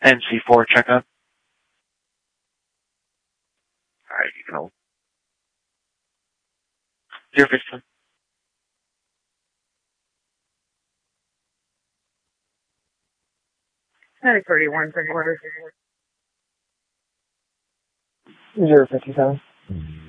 NC4 checkup. Alright, you can hold. 057. Hey, 31, 34. 057.